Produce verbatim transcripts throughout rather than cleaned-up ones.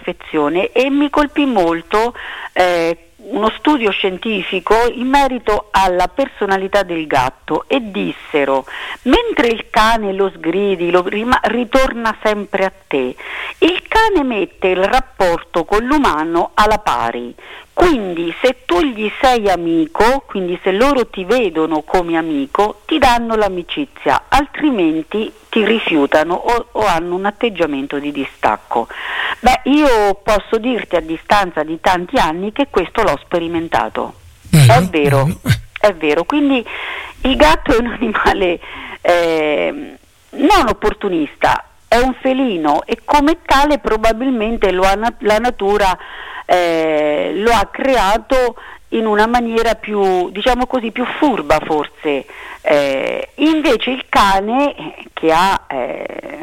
perfezione, e mi colpì molto eh, uno studio scientifico in merito alla personalità del gatto, e dissero: mentre il cane lo sgridi, lo rima- ritorna sempre a te, il cane mette il rapporto con l'umano alla pari. Quindi se tu gli sei amico, quindi se loro ti vedono come amico, ti danno l'amicizia, altrimenti ti rifiutano o, o hanno un atteggiamento di distacco. Beh, io posso dirti a distanza di tanti anni che questo l'ho sperimentato. Bello, è vero, bello. È vero. Quindi il gatto è un animale eh, non opportunista, è un felino, e come tale probabilmente lo ha, la natura eh, lo ha creato in una maniera più, diciamo così, più furba forse. Eh, invece il cane, che ha eh,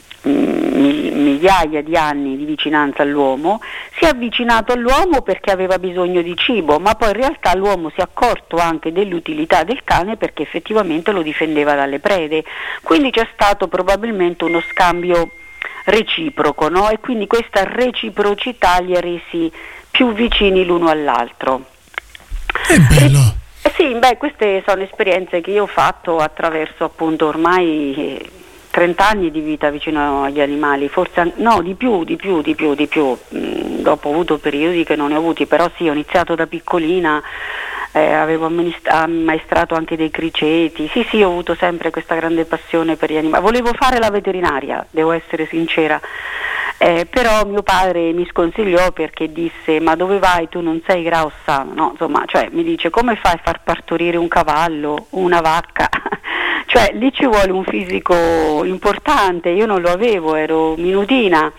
migliaia di anni di vicinanza all'uomo, si è avvicinato all'uomo perché aveva bisogno di cibo, ma poi in realtà l'uomo si è accorto anche dell'utilità del cane perché effettivamente lo difendeva dalle prede. Quindi c'è stato probabilmente uno scambio reciproco, no? E quindi questa reciprocità li ha resi più vicini l'uno all'altro. È bello. Eh sì, beh, queste sono esperienze che io ho fatto attraverso appunto ormai trenta anni di vita vicino agli animali, forse no, di più, di più, di più, di più. Mm, dopo ho avuto periodi che non ne ho avuti, però sì, ho iniziato da piccolina, eh, avevo ammaestrato anche dei criceti, sì sì, ho avuto sempre questa grande passione per gli animali. Volevo fare la veterinaria, devo essere sincera, eh, però mio padre mi sconsigliò perché disse: ma dove vai, tu non sei grassa, no? Insomma, cioè mi dice: come fai a far partorire un cavallo, una vacca? Cioè lì ci vuole un fisico importante, io non lo avevo, ero minutina.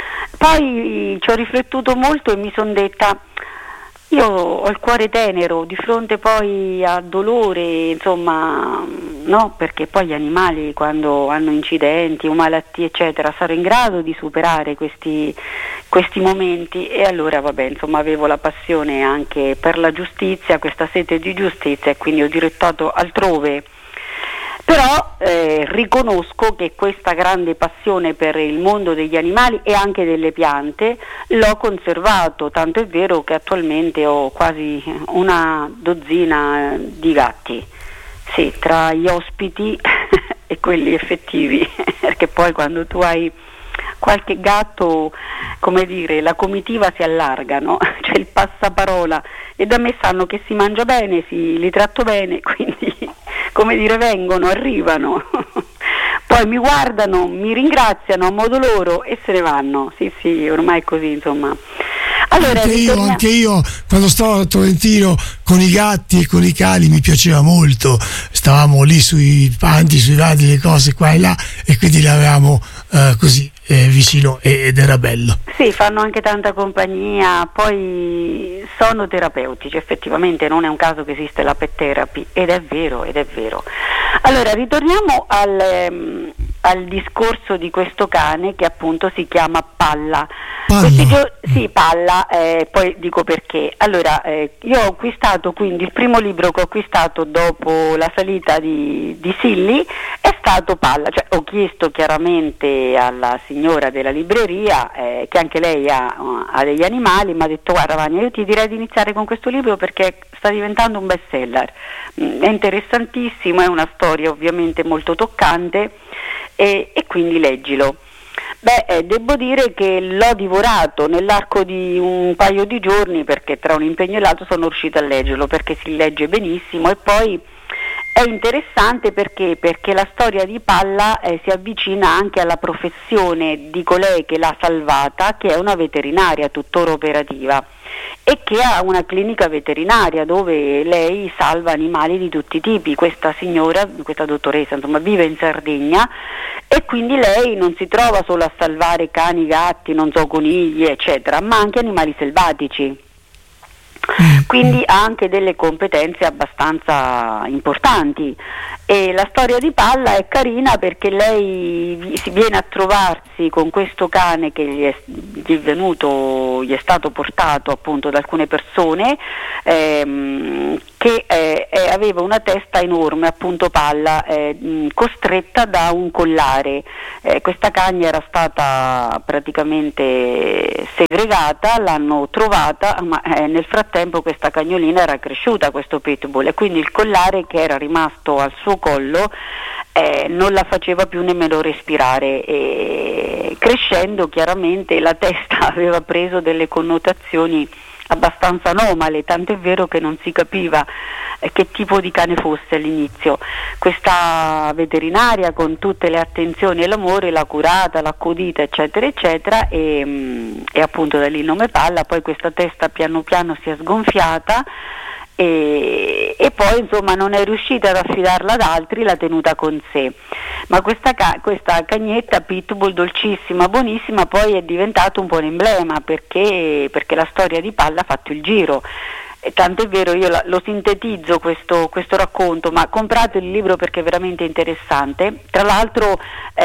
Poi ci ho riflettuto molto e mi sono detta: io ho il cuore tenero, di fronte poi a dolore, insomma, no, perché poi gli animali quando hanno incidenti o malattie eccetera sarò in grado di superare questi, questi momenti. E allora vabbè, insomma, avevo la passione anche per la giustizia, questa sete di giustizia, e quindi ho dirottato altrove. Però eh, riconosco che questa grande passione per il mondo degli animali e anche delle piante l'ho conservato, tanto è vero che attualmente ho quasi una dozzina di gatti, sì, tra gli ospiti e quelli effettivi, perché poi quando tu hai qualche gatto, come dire, la comitiva si allarga, no? C'è il passaparola, e da me sanno che si mangia bene, si, li tratto bene, quindi, come dire, vengono, arrivano, poi mi guardano, mi ringraziano a modo loro e se ne vanno. Sì sì, ormai è così, insomma. Allora, anche, io, ritorniamo... anche io quando stavo a Tolentino con i gatti e con i cani mi piaceva molto, stavamo lì sui panti, sui vadi, le cose qua e là, e quindi l'avevamo eh, così eh, vicino, ed era bello. Sì, fanno anche tanta compagnia, poi sono terapeutici, effettivamente non è un caso che esiste la pet therapy, ed è vero, ed è vero. Allora, ritorniamo al, um, al discorso di questo cane che appunto si chiama Palla. Palla. Gio- sì, Palla, eh, poi dico perché. Allora, eh, io ho acquistato, quindi il primo libro che ho acquistato dopo la salita di, di Silly è stato Palla, cioè ho chiesto chiaramente alla signora della libreria, eh, che anche lei ha, ha degli animali, mi ha detto: guarda Vania, io ti direi di iniziare con questo libro perché sta diventando un best seller, mm, è interessantissimo, è una storia ovviamente molto toccante, e, e quindi leggilo. Beh, eh, devo dire che l'ho divorato nell'arco di un paio di giorni, perché tra un impegno e l'altro sono riuscita a leggerlo, perché si legge benissimo, e poi è interessante perché, perché la storia di Palla eh, si avvicina anche alla professione di colei che l'ha salvata, che è una veterinaria tuttora operativa e che ha una clinica veterinaria dove lei salva animali di tutti i tipi. Questa signora, questa dottoressa, insomma, vive in Sardegna, e quindi lei non si trova solo a salvare cani, gatti, non so, conigli eccetera, ma anche animali selvatici. Quindi ha anche delle competenze abbastanza importanti, e la storia di Palla è carina perché lei si viene a trovarsi con questo cane che gli è, gli è venuto, gli è stato portato appunto da alcune persone, ehm, che che eh, eh, aveva una testa enorme, appunto palla, eh, mh, costretta da un collare. Eh, questa cagna era stata praticamente segregata, l'hanno trovata, ma eh, nel frattempo questa cagnolina era cresciuta, questo pitbull, e quindi il collare che era rimasto al suo collo eh, non la faceva più nemmeno respirare, e crescendo chiaramente la testa aveva preso delle connotazioni abbastanza anomale, tant'è vero che non si capiva eh, che tipo di cane fosse all'inizio. Questa veterinaria, con tutte le attenzioni e l'amore, l'ha curata, l'ha accudita, eccetera eccetera, e, mh, e appunto da lì il nome palla. Poi questa testa piano piano si è sgonfiata e, e poi insomma non è riuscita ad affidarla ad altri, l'ha tenuta con sé. Ma questa, ca- questa cagnetta pitbull dolcissima, buonissima, poi è diventato un po' un emblema, perché, perché la storia di palla ha fatto il giro. E tanto è vero, io la, lo sintetizzo questo, questo racconto, ma comprate il libro perché è veramente interessante. Tra l'altro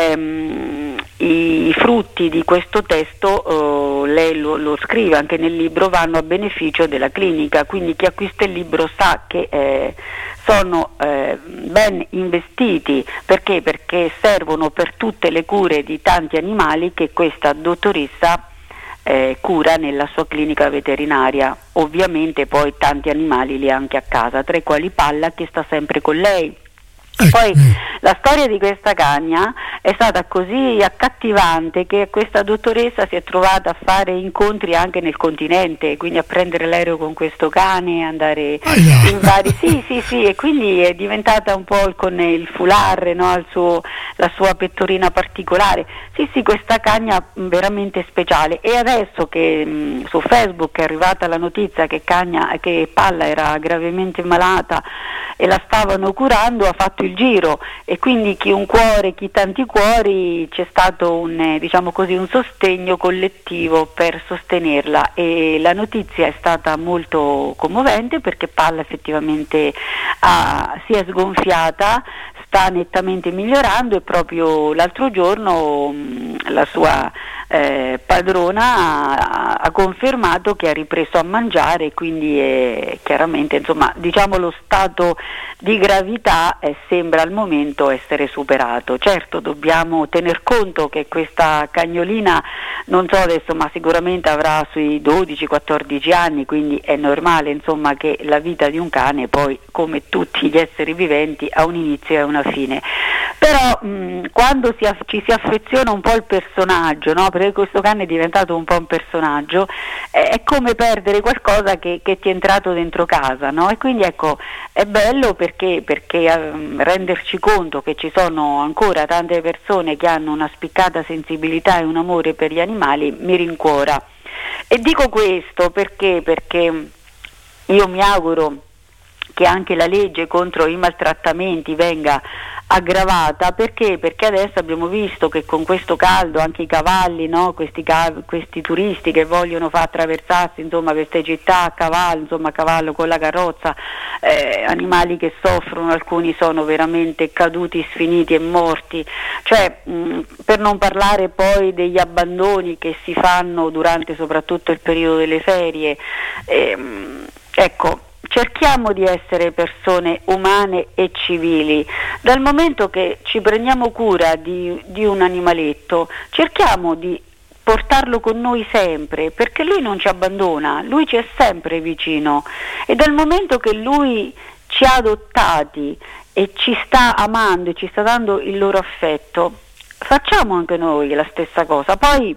ehm, i, i frutti di questo testo, eh, lei lo, lo scrive anche nel libro, vanno a beneficio della clinica, quindi chi acquista il libro sa che eh, sono eh, ben investiti. Perché? Perché servono per tutte le cure di tanti animali che questa dottoressa Eh, cura nella sua clinica veterinaria. Ovviamente poi tanti animali li ha anche a casa, tra i quali Palla, che sta sempre con lei. Poi la storia di questa cagna è stata così accattivante che questa dottoressa si è trovata a fare incontri anche nel continente, quindi a prendere l'aereo con questo cane, andare in vari sì sì sì e quindi è diventata un po' il, con il foulard, no? il suo, la sua pettorina particolare. Sì sì, questa cagna veramente speciale. E adesso che mh, su Facebook è arrivata la notizia che cagna, che Palla era gravemente malata e la stavano curando, ha fatto il giro, e quindi chi un cuore, chi tanti cuori, c'è stato un, eh, diciamo così, un sostegno collettivo per sostenerla, e la notizia è stata molto commovente perché Palla effettivamente ha, si è sgonfiata, sta nettamente migliorando, e proprio l'altro giorno mh, la sua eh, padrona ha, ha confermato che ha ripreso a mangiare, quindi è, chiaramente insomma diciamo lo stato di gravità eh, sembra al momento essere superato. Certo, dobbiamo tener conto che questa cagnolina, non so adesso, ma sicuramente avrà sui dodici quattordici anni, quindi è normale insomma che la vita di un cane poi, come tutti gli esseri viventi, ha un inizio e una fine. Però mh, quando si aff- ci si affeziona un po' al personaggio, no? Perché questo cane è diventato un po' un personaggio, eh, è come perdere qualcosa che, che ti è entrato dentro casa, no? E quindi ecco, è bello perché, perché um, renderci conto che ci sono ancora tante persone che hanno una spiccata sensibilità e un amore per gli animali mi rincuora. E dico questo perché, perché io mi auguro che anche la legge contro i maltrattamenti venga aggravata. Perché? Perché adesso abbiamo visto che con questo caldo anche i cavalli, no? questi, cav- questi turisti che vogliono far attraversarsi insomma queste città a cavallo, insomma a cavallo con la carrozza, eh, animali che soffrono, alcuni sono veramente caduti, sfiniti e morti, cioè mh, per non parlare poi degli abbandoni che si fanno durante soprattutto il periodo delle ferie. Eh, ecco, cerchiamo di essere persone umane e civili. Dal momento che ci prendiamo cura di, di un animaletto, cerchiamo di portarlo con noi sempre, perché lui non ci abbandona, lui ci è sempre vicino, e dal momento che lui ci ha adottati e ci sta amando e ci sta dando il loro affetto, facciamo anche noi la stessa cosa. Poi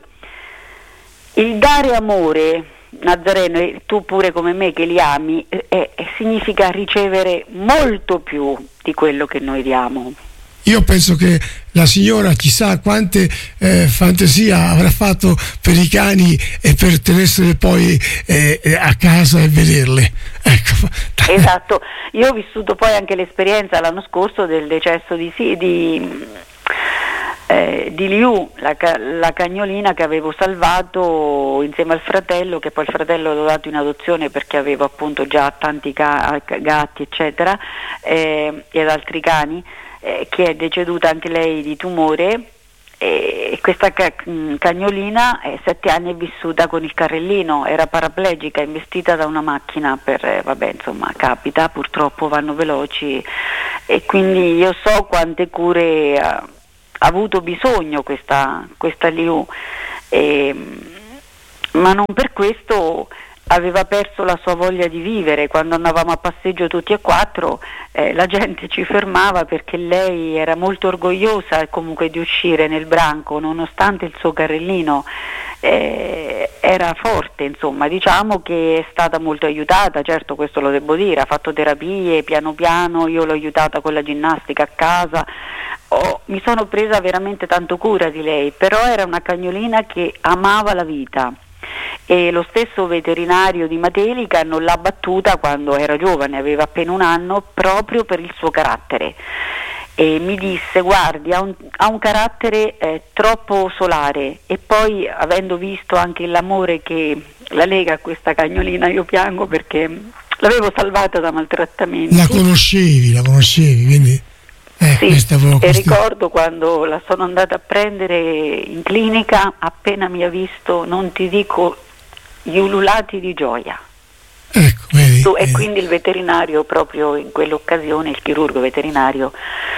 il dare amore, Nazareno, e tu pure come me che li ami, eh, eh, significa ricevere molto più di quello che noi diamo. Io penso che la signora chissà quante eh, fantasia avrà fatto per i cani e per tenersene poi eh, a casa e vederle. Ecco. Esatto, io ho vissuto poi anche l'esperienza l'anno scorso del decesso di, sì, di Eh, di Liu, la, la cagnolina che avevo salvato insieme al fratello, che poi il fratello l'ho dato in adozione perché avevo appunto già tanti ca- gatti eccetera, eh, ed altri cani, eh, che è deceduta anche lei di tumore. e questa ca- cagnolina eh, sette anni è vissuta con il carrellino, era paraplegica, investita da una macchina per, eh, vabbè insomma capita, purtroppo vanno veloci, e quindi io so quante cure ha, ha avuto bisogno questa, questa Liu, e, ma non per questo aveva perso la sua voglia di vivere. Quando andavamo a passeggio tutti e quattro eh, la gente ci fermava perché lei era molto orgogliosa comunque di uscire nel branco, nonostante il suo carrellino eh, era forte, insomma. Diciamo che è stata molto aiutata, certo, questo lo devo dire, ha fatto terapie piano piano, io l'ho aiutata con la ginnastica a casa, oh, mi sono presa veramente tanto cura di lei, però era una cagnolina che amava la vita. E lo stesso veterinario di Matelica non l'ha battuta quando era giovane, aveva appena un anno, proprio per il suo carattere, e mi disse: guardi, ha un, ha un carattere eh, troppo solare, e poi, avendo visto anche l'amore che la lega a questa cagnolina, io piango perché l'avevo salvata da maltrattamenti. La conoscevi, la conoscevi, quindi eh, sì, questa e questa... ricordo quando la sono andata a prendere in clinica, appena mi ha visto, non ti dico gli ululati di gioia. Ecco, vedi, E vedi. quindi il veterinario, proprio in quell'occasione, il chirurgo veterinario,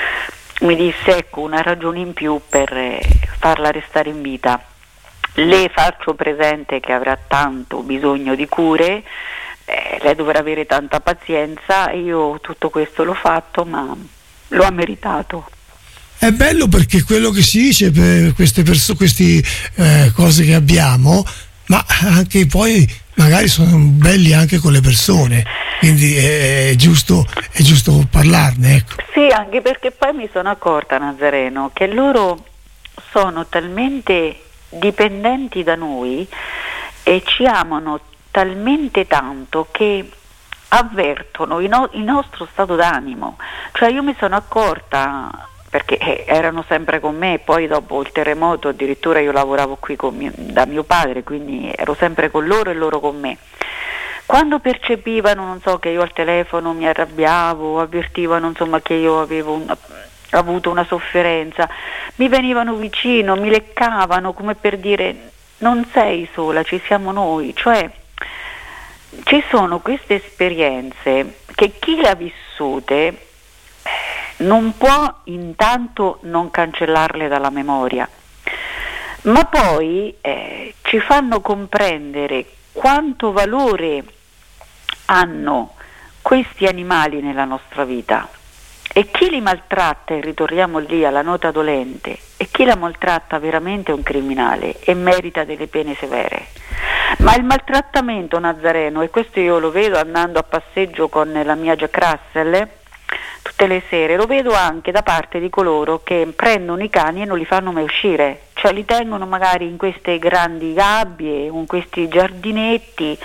mi disse: ecco, una ragione in più per eh, farla restare in vita. Le faccio presente che avrà tanto bisogno di cure, eh, lei dovrà avere tanta pazienza, io tutto questo l'ho fatto, ma lo ha meritato. È bello perché quello che si dice per queste perso- queste eh, cose che abbiamo, ma anche poi magari sono belli anche con le persone, quindi è, è giusto è giusto parlarne, ecco. Sì, anche perché poi mi sono accorta, Nazareno, che loro sono talmente dipendenti da noi e ci amano talmente tanto che avvertono il, no- il nostro stato d'animo. Cioè io mi sono accorta, perché eh, erano sempre con me, poi dopo il terremoto addirittura io lavoravo qui con mio, da mio padre, quindi ero sempre con loro e loro con me. Quando percepivano, non so, che io al telefono mi arrabbiavo, avvertivano insomma che io avevo un, avuto una sofferenza, mi venivano vicino, mi leccavano come per dire: non sei sola, ci siamo noi. Cioè ci sono queste esperienze che chi le ha vissute non può intanto non cancellarle dalla memoria, ma poi eh, ci fanno comprendere quanto valore hanno questi animali nella nostra vita, e chi li maltratta, e ritorniamo lì alla nota dolente, e chi la maltratta veramente è un criminale e merita delle pene severe. Ma il maltrattamento, Nazareno, e questo io lo vedo andando a passeggio con la mia Jack Russell tutte le sere, lo vedo anche da parte di coloro che prendono i cani e non li fanno mai uscire, cioè li tengono magari in queste grandi gabbie, in questi giardinetti,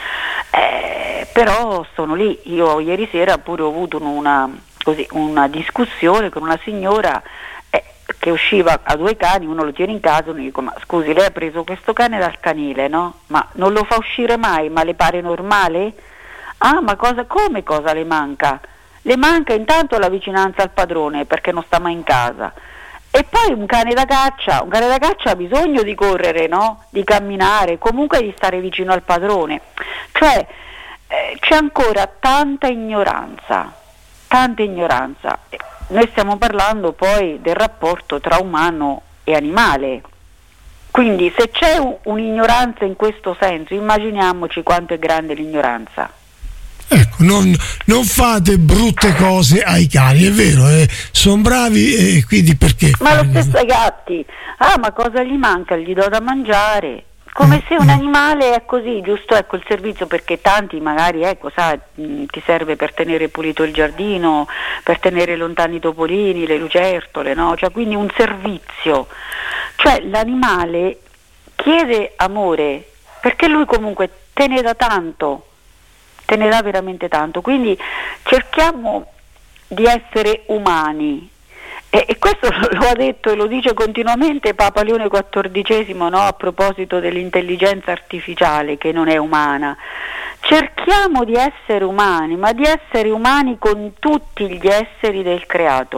eh, però sono lì. Io ieri sera pure ho avuto una, così, una discussione con una signora eh, che usciva a due cani, uno lo tiene in casa, uno dico: ma scusi, lei ha preso questo cane dal canile, no? Ma non lo fa uscire mai, ma le pare normale? Ah, ma cosa, come cosa le manca? Le manca intanto la vicinanza al padrone, perché non sta mai in casa, e poi un cane da caccia, un cane da caccia ha bisogno di correre, no? Di camminare, comunque di stare vicino al padrone. Cioè eh, c'è ancora tanta ignoranza, tanta ignoranza. Noi stiamo parlando poi del rapporto tra umano e animale, quindi se c'è un, un'ignoranza in questo senso, immaginiamoci quanto è grande l'ignoranza. Ecco, non, non fate brutte cose ai cani, è vero, eh, sono bravi, e quindi perché? Ma lo stesso ai gatti: ah, ma cosa gli manca? Gli do da mangiare. Come se un animale è così, giusto, ecco, il servizio, perché tanti magari, ecco, sai, mh, ti serve per tenere pulito il giardino, per tenere lontani i topolini, le lucertole, no? Cioè, quindi un servizio. Cioè l'animale chiede amore, perché lui comunque te ne dà tanto, te ne dà veramente tanto, quindi cerchiamo di essere umani. E, e questo lo ha detto e lo dice continuamente Papa Leone quattordicesimo, no? A proposito dell'intelligenza artificiale che non è umana. Cerchiamo di essere umani, ma di essere umani con tutti gli esseri del creato.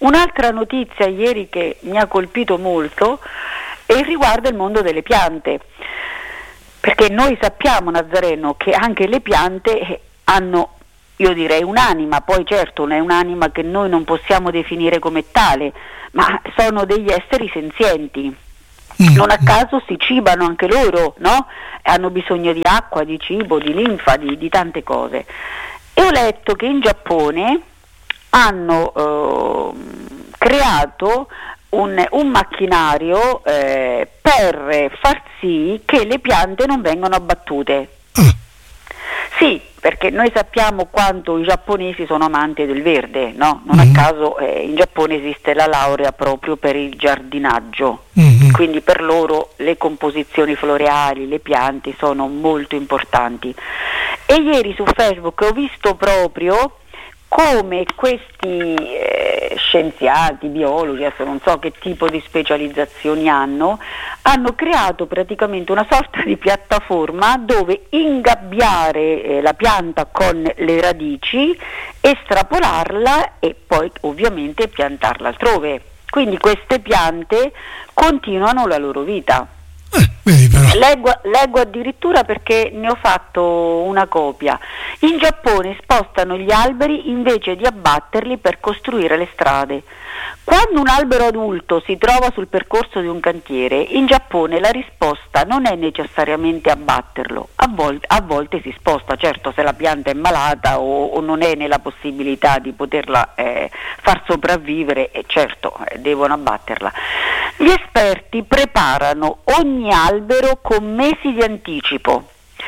Un'altra notizia ieri che mi ha colpito molto e riguarda il mondo delle piante, perché noi sappiamo, Nazareno, che anche le piante hanno, io direi, un'anima. Poi certo non è un'anima che noi non possiamo definire come tale, ma sono degli esseri senzienti. Non a caso si cibano anche loro, no? Hanno bisogno di acqua, di cibo, di linfa, di, di tante cose. E ho letto che in Giappone hanno eh, creato un, un macchinario eh, per far sì che le piante non vengano abbattute. Sì, perché noi sappiamo quanto i giapponesi sono amanti del verde, no? Non mm-hmm. a caso eh, in Giappone esiste la laurea proprio per il giardinaggio, mm-hmm. quindi per loro le composizioni floreali, le piante sono molto importanti. E ieri su Facebook ho visto proprio come questi eh, scienziati, biologi, adesso non so che tipo di specializzazioni hanno, hanno creato praticamente una sorta di piattaforma dove ingabbiare eh, la pianta con le radici, estrapolarla e poi ovviamente piantarla altrove. Quindi queste piante continuano la loro vita. Eh, vedi però. Leggo, leggo addirittura, perché ne ho fatto una copia. In Giappone spostano gli alberi invece di abbatterli per costruire le strade. Quando un albero adulto si trova sul percorso di un cantiere, in Giappone la risposta non è necessariamente abbatterlo, a volte, a volte si sposta, certo se la pianta è malata o, o non è nella possibilità di poterla eh, far sopravvivere, e certo eh, devono abbatterla. Gli esperti preparano ogni albero con mesi di anticipo,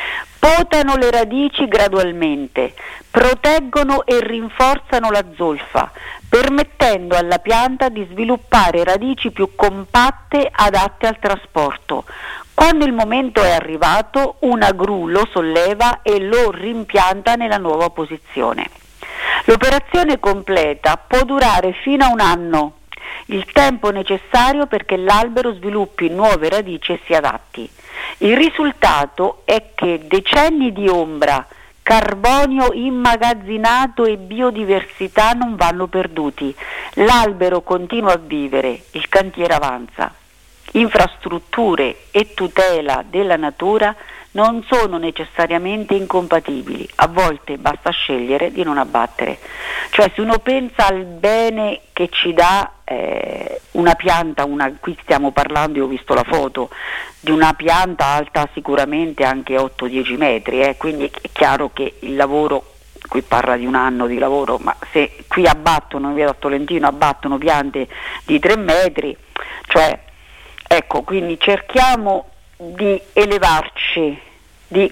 potano le radici gradualmente, proteggono e rinforzano la zolfa, permettendo alla pianta di sviluppare radici più compatte adatte al trasporto. Quando il momento è arrivato, una gru lo solleva e lo rimpianta nella nuova posizione. L'operazione completa può durare fino a un anno, il tempo necessario perché l'albero sviluppi nuove radici e si adatti. Il risultato è che decenni di ombra, carbonio immagazzinato e biodiversità non vanno perduti. L'albero continua a vivere, il cantiere avanza. Infrastrutture e tutela della natura non sono necessariamente incompatibili, a volte basta scegliere di non abbattere. Cioè, se uno pensa al bene che ci dà eh, una pianta, una, qui stiamo parlando, io ho visto la foto di una pianta alta sicuramente anche otto dieci metri, eh, quindi è chiaro che il lavoro, qui parla di un anno di lavoro, ma se qui abbattono, vedo a Tolentino, abbattono piante di tre metri, cioè ecco, quindi cerchiamo di elevarci, di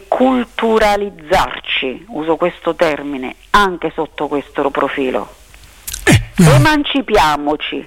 culturalizzarci, uso questo termine, anche sotto questo profilo. Eh, no. Emancipiamoci.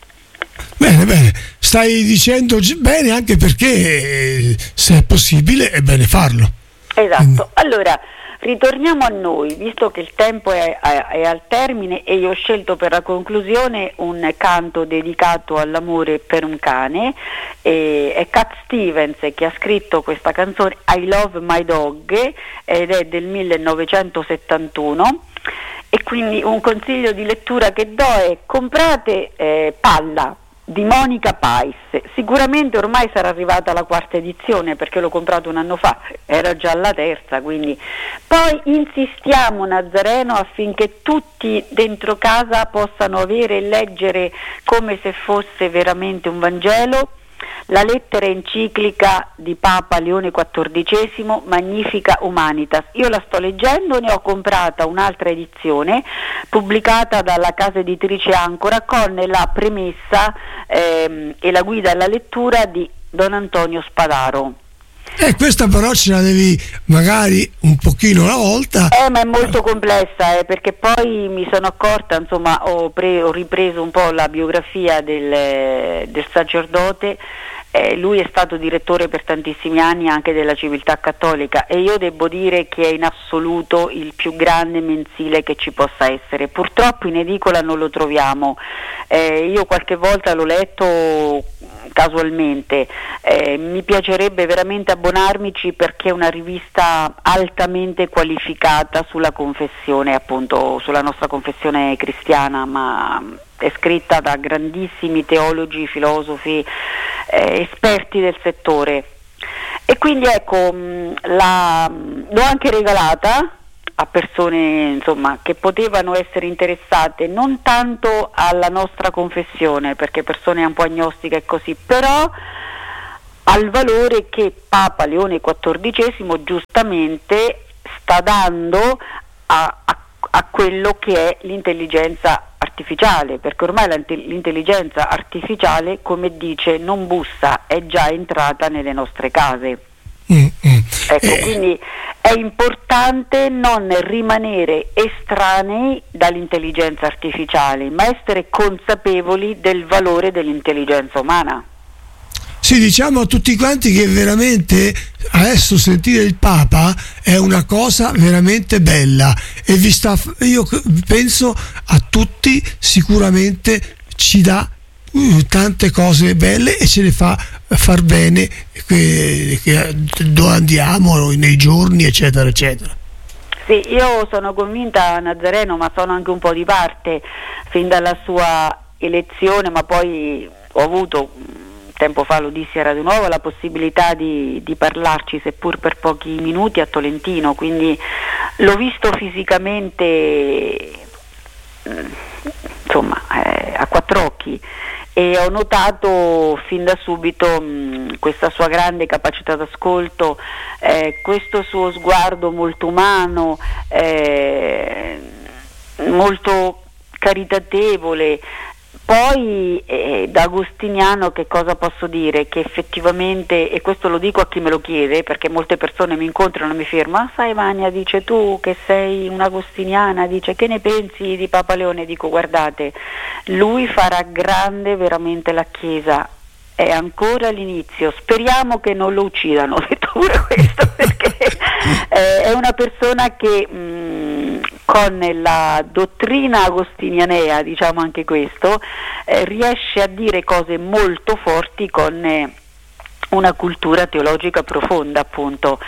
Bene, bene, stai dicendo bene, anche perché se è possibile è bene farlo. Esatto, Quindi. Allora ritorniamo a noi, visto che il tempo è, è, è al termine e io ho scelto per la conclusione un canto dedicato all'amore per un cane. Eh, è Cat Stevens che ha scritto questa canzone, I Love My Dog, ed è del millenovecentosettantuno, e quindi un consiglio di lettura che do è: comprate eh, Palla di Monica Pais. Sicuramente ormai sarà arrivata la quarta edizione, perché l'ho comprato un anno fa, era già la terza, quindi poi insistiamo, Nazareno, affinché tutti dentro casa possano avere e leggere come se fosse veramente un Vangelo la lettera enciclica di Papa Leone quattordicesimo, Magnifica Humanitas. Io la sto leggendo, ne ho comprata un'altra edizione pubblicata dalla casa editrice Ancora con la premessa ehm, e la guida alla lettura di Don Antonio Spadaro. Eh, questa però ce la devi magari un pochino alla volta. Eh, ma è molto complessa, eh, perché poi mi sono accorta, insomma, ho, pre- ho ripreso un po' la biografia del, del sacerdote. Eh, lui è stato direttore per tantissimi anni anche della Civiltà Cattolica, e io devo dire che è in assoluto il più grande mensile che ci possa essere. Purtroppo in edicola non lo troviamo, eh, io qualche volta l'ho letto casualmente, eh, mi piacerebbe veramente abbonarmici, perché è una rivista altamente qualificata sulla confessione, appunto sulla nostra confessione cristiana, ma è scritta da grandissimi teologi, filosofi, eh, esperti del settore. E quindi ecco, mh, la, l'ho anche regalata a persone, insomma, che potevano essere interessate non tanto alla nostra confessione, perché persone un po' agnostiche e così, però al valore che Papa Leone quattordicesimo giustamente sta dando a, a, a quello che è l'intelligenza artificiale, perché ormai l'intelligenza artificiale, come dice, non bussa, è già entrata nelle nostre case. Mm, mm. Ecco, eh. quindi è importante non rimanere estranei dall'intelligenza artificiale, ma essere consapevoli del valore dell'intelligenza umana. Sì, diciamo a tutti quanti che veramente adesso sentire il Papa è una cosa veramente bella, e vi sta, io penso a tutti, sicuramente ci dà uh, tante cose belle e ce le fa far bene che, che, dove andiamo nei giorni, eccetera eccetera. Sì, io sono convinta, Nazareno, ma sono anche un po' di parte fin dalla sua elezione, ma poi ho avuto tempo fa, lo dissi a Radio Nuova, la possibilità di, di parlarci, seppur per pochi minuti, a Tolentino, quindi l'ho visto fisicamente, insomma, eh, a quattro occhi, e ho notato fin da subito mh, questa sua grande capacità d'ascolto, eh, questo suo sguardo molto umano, eh, molto caritatevole. Poi eh, da agostiniano che cosa posso dire? Che effettivamente, e questo lo dico a chi me lo chiede, perché molte persone mi incontrano e mi fermano: ah, sai Vania, dice, tu che sei un'agostiniana, dice, che ne pensi di Papa Leone? Dico, guardate, lui farà grande veramente la Chiesa, è ancora l'inizio, speriamo che non lo uccidano, ho detto pure questo, perché eh, è una persona che mh, con la dottrina agostinianea, diciamo anche questo, eh, riesce a dire cose molto forti con eh, una cultura teologica profonda, appunto,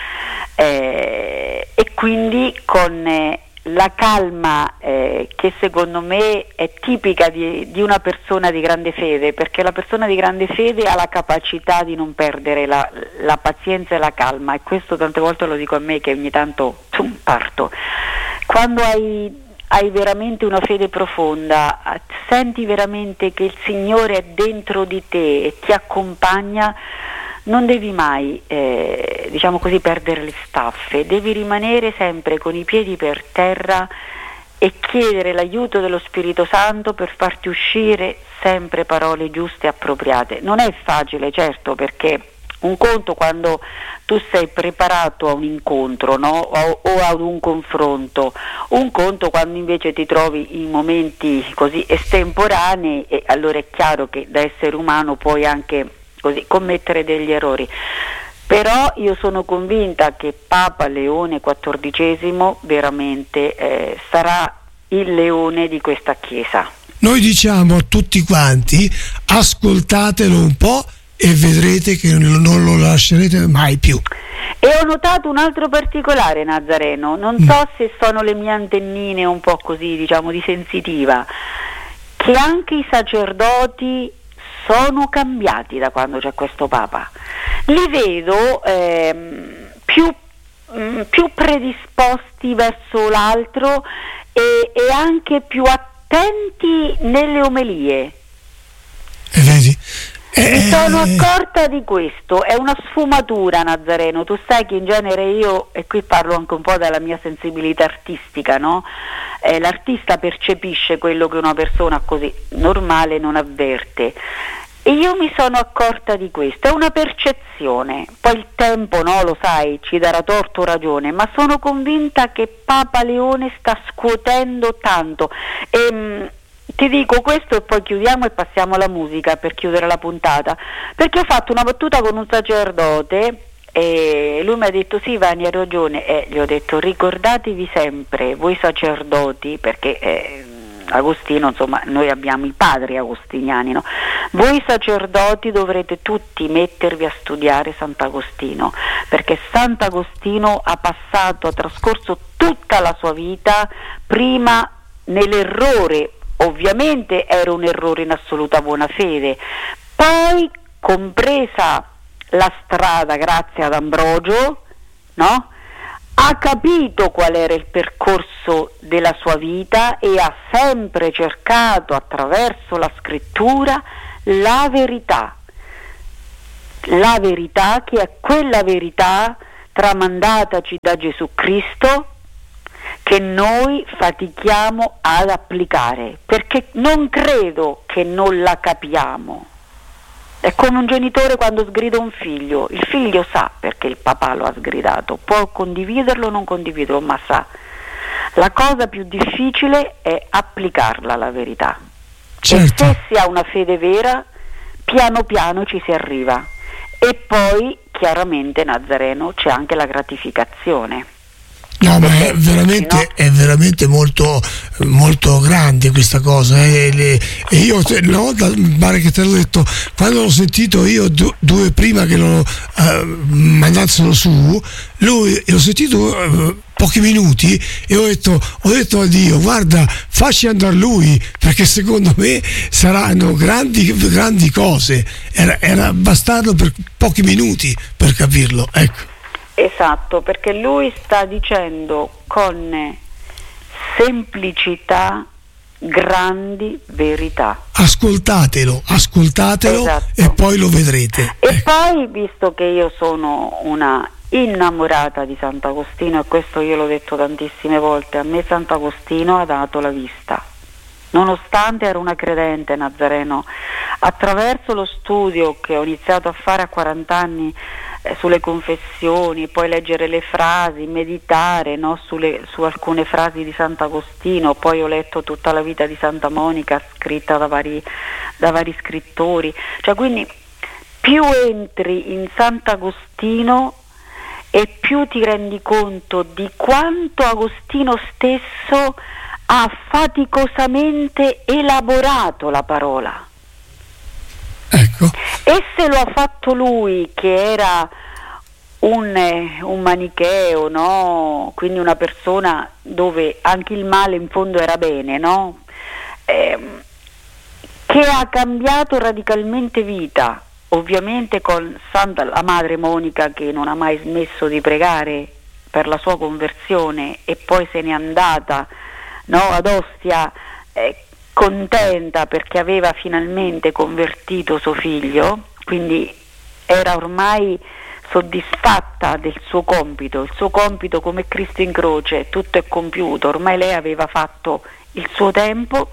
eh, e quindi con eh, la calma eh, che secondo me è tipica di, di una persona di grande fede, perché la persona di grande fede ha la capacità di non perdere la, la pazienza e la calma, e questo tante volte lo dico a me che ogni tanto tum, parto. Quando hai, hai veramente una fede profonda, senti veramente che il Signore è dentro di te e ti accompagna, non devi mai, eh, diciamo così, perdere le staffe, devi rimanere sempre con i piedi per terra e chiedere l'aiuto dello Spirito Santo per farti uscire sempre parole giuste e appropriate. Non è facile, certo, perché un conto quando tu sei preparato a un incontro, no? o, o ad un confronto, un conto quando invece ti trovi in momenti così estemporanei, e allora è chiaro che da essere umano puoi anche così commettere degli errori. Però io sono convinta che Papa Leone quattordicesimo veramente eh, sarà il leone di questa Chiesa. Noi diciamo a tutti quanti: ascoltatelo un po' e vedrete che non lo lascerete mai più. E ho notato un altro particolare, Nazareno, non so mm. se sono le mie antennine un po' così, diciamo, di sensitiva, che anche i sacerdoti sono cambiati da quando c'è questo Papa. Li vedo ehm, più, mh, più predisposti verso l'altro e, e anche più attenti nelle omelie. E vedi? Mi sono accorta di questo, è una sfumatura, Nazareno, tu sai che in genere io, e qui parlo anche un po' della mia sensibilità artistica, no? Eh, l'artista percepisce quello che una persona così normale non avverte, e io mi sono accorta di questo, è una percezione, poi il tempo, no, lo sai, ci darà torto o ragione, ma sono convinta che Papa Leone sta scuotendo tanto. E, mh, ti dico questo e poi chiudiamo e passiamo alla musica per chiudere la puntata, perché ho fatto una battuta con un sacerdote e lui mi ha detto: sì Vani, hai ragione, e gli ho detto: ricordatevi sempre voi sacerdoti, perché eh, Agostino, insomma, noi abbiamo i padri agostiniani, no? Voi sacerdoti dovrete tutti mettervi a studiare Sant'Agostino, perché Sant'Agostino ha passato, ha trascorso tutta la sua vita prima nell'errore ovviamente era un errore in assoluta buona fede, poi compresa la strada grazie ad Ambrogio, no? Ha capito qual era il percorso della sua vita e ha sempre cercato attraverso la scrittura la verità, la verità che è quella verità tramandataci da Gesù Cristo che noi fatichiamo ad applicare, perché non credo che non la capiamo. È come un genitore quando sgrida un figlio, il figlio sa perché il papà lo ha sgridato, può condividerlo o non condividerlo, ma sa. La cosa più difficile è applicarla la verità. Certo. E se si ha una fede vera, piano piano ci si arriva. E poi chiaramente Nazareno c'è anche la gratificazione. No, ma è veramente, no? È veramente molto, molto grande questa cosa. Eh? Le, e io, una volta, pare che te l'ho detto, quando l'ho sentito io du, due prima che lo uh, mandassero su, lui l'ho sentito uh, pochi minuti e ho detto, ho detto a Dio, guarda, facci andare lui, perché secondo me saranno grandi, grandi cose. Era, era bastardo per pochi minuti per capirlo, ecco. Esatto, perché lui sta dicendo con semplicità grandi verità. Ascoltatelo, ascoltatelo, esatto. E poi lo vedrete. E ecco. Poi, visto che io sono una innamorata di Sant'Agostino, e questo io l'ho detto tantissime volte, a me Sant'Agostino ha dato la vista. Nonostante ero una credente, Nazareno, attraverso lo studio che ho iniziato a fare a quaranta anni eh, sulle confessioni, poi leggere le frasi, meditare, no, sulle, su alcune frasi di Sant'Agostino, poi ho letto tutta la vita di Santa Monica scritta da vari, da vari scrittori, cioè quindi più entri in Sant'Agostino e più ti rendi conto di quanto Agostino stesso ha faticosamente elaborato la parola. Ecco. E se lo ha fatto lui, che era un, un manicheo, no? Quindi una persona dove anche il male in fondo era bene, no? Eh, che ha cambiato radicalmente vita, ovviamente con Santa, la madre Monica, che non ha mai smesso di pregare per la sua conversione e poi se n'è andata, no, ad Ostia, eh, contenta perché aveva finalmente convertito suo figlio, quindi era ormai soddisfatta del suo compito, il suo compito come Cristo in croce, tutto è compiuto, ormai lei aveva fatto il suo tempo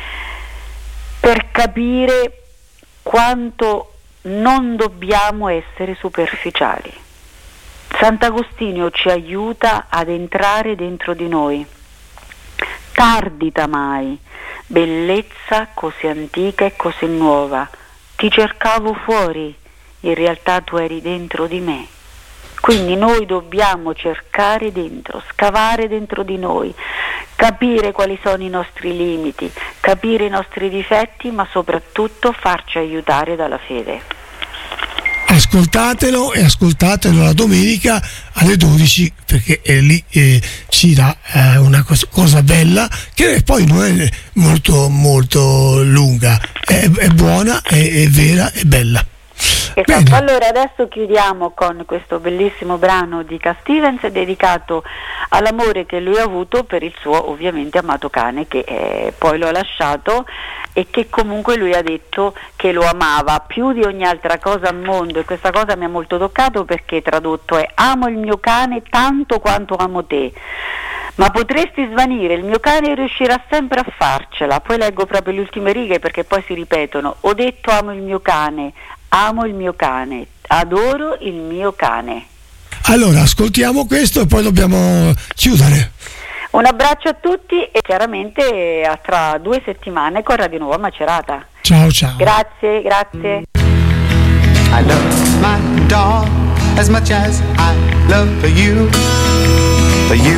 per capire quanto non dobbiamo essere superficiali. Sant'Agostino ci aiuta ad entrare dentro di noi. Tardita mai, bellezza così antica e così nuova, ti cercavo fuori, in realtà tu eri dentro di me. Quindi noi dobbiamo cercare dentro, scavare dentro di noi, capire quali sono i nostri limiti, capire i nostri difetti, ma soprattutto farci aiutare dalla fede. Ascoltatelo e ascoltatelo la domenica alle dodici, perché è lì eh, ci dà eh, una cosa, cosa bella che poi non è molto molto lunga, è, è buona, è, è vera, è bella. Esatto. Allora adesso chiudiamo con questo bellissimo brano di Cat Stevens dedicato all'amore che lui ha avuto per il suo ovviamente amato cane, che eh, poi lo ha lasciato e che comunque lui ha detto che lo amava più di ogni altra cosa al mondo, e questa cosa mi ha molto toccato perché tradotto è: amo il mio cane tanto quanto amo te, ma potresti svanire, il mio cane riuscirà sempre a farcela. Poi leggo proprio le ultime righe perché poi si ripetono: ho detto amo il mio cane, amo il mio cane, adoro il mio cane. Allora ascoltiamo questo e poi dobbiamo chiudere. Un abbraccio a tutti e chiaramente a tra due settimane con Radio Nuova Macerata. Ciao ciao. Grazie, grazie. I love my dog as much as I love you. For you